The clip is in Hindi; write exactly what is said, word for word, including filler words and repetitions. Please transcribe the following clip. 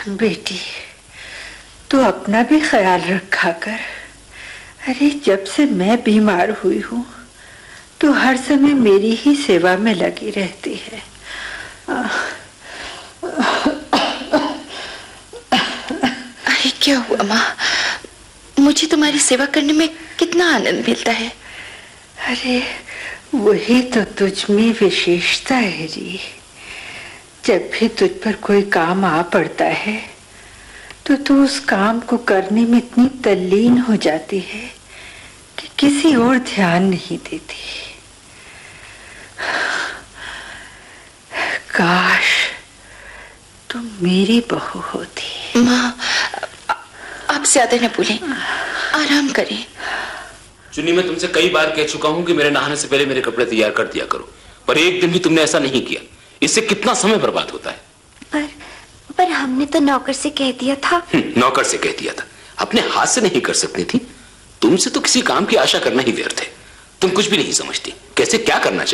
बेटी, तू अपना भी ख्याल रखा कर। अरे जब से मैं बीमार हुई हूँ तो हर समय मेरी ही सेवा में लगी रहती है। अरे क्या हुआ माँ? मुझे तुम्हारी सेवा करने में कितना आनंद मिलता है। अरे वही तो तुझ में विशेषता है री। जब भी तुझ पर कोई काम आ पड़ता है तो तू उस काम को करने में इतनी तल्लीन हो जाती है कि किसी और ध्यान नहीं देती। काश तुम मेरी बहू होती। माँ आप ज्यादा न बोलें, आराम करें। चुन्नी, मैं तुमसे कई बार कह चुका हूं कि मेरे नहाने से पहले मेरे कपड़े तैयार कर दिया करो, पर एक दिन भी तुमने ऐसा नहीं किया। इससे कितना समय बर्बाद होता है। पर पर हमने तो नौकर से कह दिया था। नौकर से कह दिया था, अपने हाथ से नहीं कर सकती थी? तुमसे तो किसी काम की आशा करना ही व्यर्थ है। तुम कुछ भी नहीं समझती कैसे क्या करना चाहिए।